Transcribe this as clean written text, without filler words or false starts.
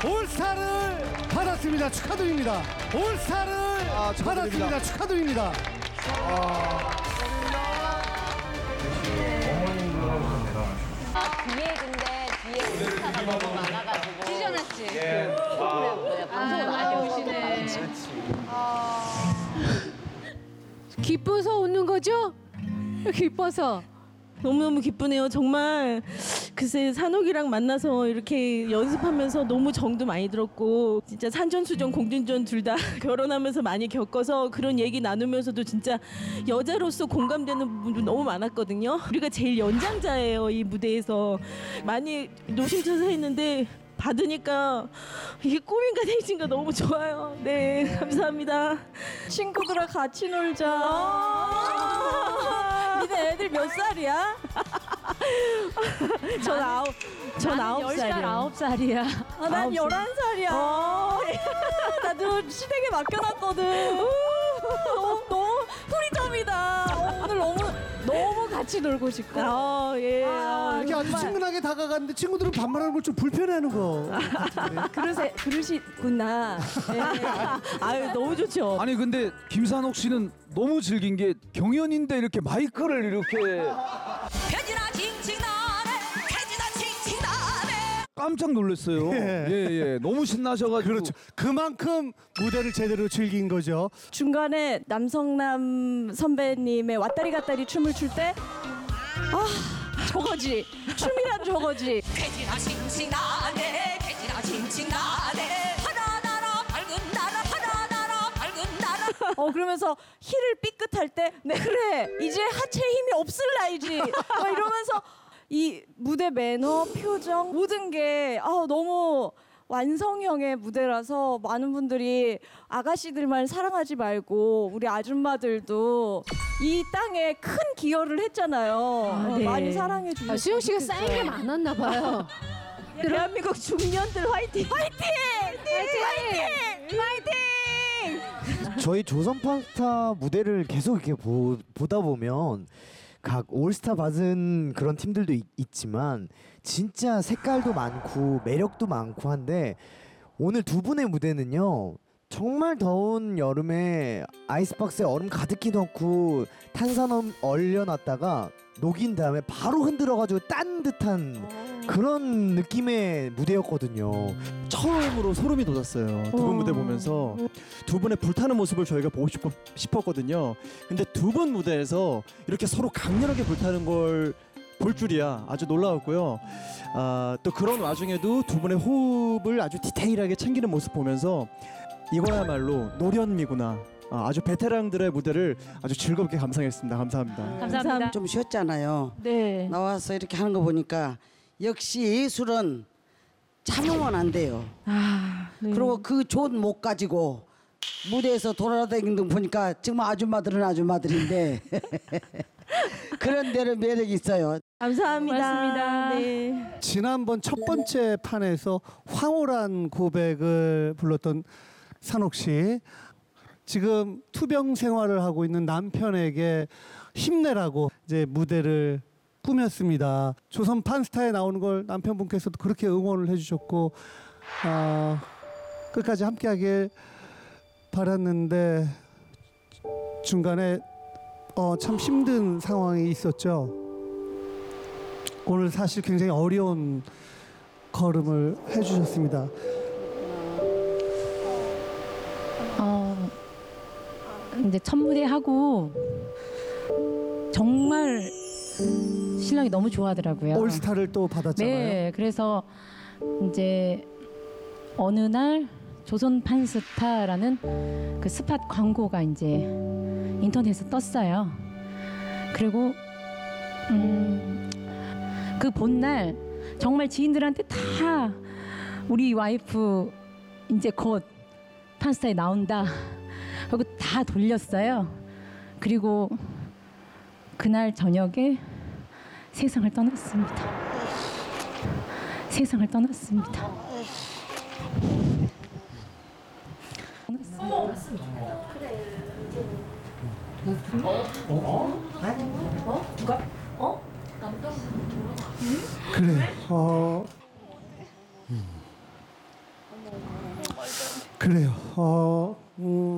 올스타를 받았습니다. 축하드립니다. 올스타를 받았습니다. 축하드립니다. 뒤에 근데 뒤에 올스타가 너무 많아가지고 찢어놨지. 방송을 많이 오시네. 기뻐서 웃는 거죠? 기뻐서. 너무너무 기쁘네요. 정말 글쎄 산옥이랑 만나서 이렇게 연습하면서 너무 정도 많이 들었고 진짜 산전수전 공중전 둘 다 결혼하면서 많이 겪어서 그런 얘기 나누면서도 진짜 여자로서 공감되는 부분도 너무 많았거든요. 우리가 제일 연장자예요. 이 무대에서 많이 노심초사 했는데 받으니까 이게 꿈인가 대신가 너무 좋아요. 네, 감사합니다. 친구들과 같이 놀자. 니네 애들 몇 살이야? 전 아홉 살이요. 19살이야. 난 11살이야. 나도 시댁에 맡겨놨거든. 너무 프리덤이다. 오늘 너무 같이 놀고 싶고. 예. 이렇게 아주 친근하게 다가갔는데 친구들은 반말하는 걸 좀 불편해하는 거. 그러시구나. 아유 너무 좋죠. 아니 근데 김산옥 씨는 너무 즐긴 게 경연인데 이렇게 마이크를 이렇게 패지나 칭칭나네 패지나 칭칭나네 깜짝 놀랐어요. 예. 너무 신나셔가지고. 그렇죠. 그만큼 무대를 제대로 즐긴 거죠. 중간에 남성남 선배님의 왔다리 갔다리 춤을 출 때 저거지. 춤이란 저거지. 패지나 칭칭나네 패지나 칭칭나네 하나나라 밝은 나라 하나나라 밝은 나라 그러면서 힐을 삐끗할 때 그래 이제 하체 힘이 없을 나이지 막 이러면서 이 무대 매너 표정 모든 게 너무 완성형의 무대라서 많은 분들이 아가씨들만 사랑하지 말고 우리 아줌마들도 이 땅에 큰 기여를 했잖아요. 많이 사랑해 주세요. 수영 씨가 쌓인 게 많았나 봐요. 대한민국 중년들 화이팅! 화이팅! 저희 조선 판스타 무대를 계속 이렇게 보다 보면 각 올스타 받은 그런 팀들도 있지만 진짜 색깔도 많고 매력도 많고 한데 오늘 두 분의 무대는요 정말 더운 여름에 아이스박스에 얼음 가득히 넣고 탄산음 얼려놨다가 녹인 다음에 바로 흔들어가지고 딴 듯한 그런 느낌의 무대였거든요. 처음으로 소름이 돋았어요. 두 분 무대 보면서 두 분의 불타는 모습을 저희가 보고 싶었거든요. 근데 두 분 무대에서 이렇게 서로 강렬하게 불타는 걸 볼 줄이야 아주 놀라웠고요. 또 그런 와중에도 두 분의 호흡을 아주 디테일하게 챙기는 모습 보면서 이거야말로 노련미구나. 아주 베테랑들의 무대를 아주 즐겁게 감상했습니다. 감사합니다. 감사합니다. 좀 쉬었잖아요. 네. 나와서 이렇게 하는 거 보니까 역시 예술은 참으면 안 돼요. 그리고 그 좋은 목 가지고 무대에서 돌아다니는 거 보니까 정말 아줌마들은 아줌마들인데 그런 데는 매력이 있어요. 감사합니다. 고맙습니다. 네. 지난번 첫 번째 판에서 황홀한 고백을 불렀던 산옥 씨. 지금 투병 생활을 하고 있는 남편에게 힘내라고 이제 무대를 꾸몄습니다. 조선 판스타에 나오는 걸 남편분께서도 그렇게 응원을 해주셨고 끝까지 함께하길 바랐는데 중간에 참 힘든 상황이 있었죠. 오늘 사실 굉장히 어려운 걸음을 해주셨습니다. 이제 첫 무대 하고 정말 신랑이 너무 좋아하더라고요. 올스타를 또 받았잖아요. 네, 그래서 이제 어느 날 조선 판스타라는 그 스팟 광고가 이제 인터넷에 떴어요. 그리고 그 본날 정말 지인들한테 다 우리 와이프 이제 곧 판스타에 나온다 하고 다 돌렸어요. 그리고 그날 저녁에 세상을 떠났습니다. 세상을 떠났습니다. 그래. 그래요.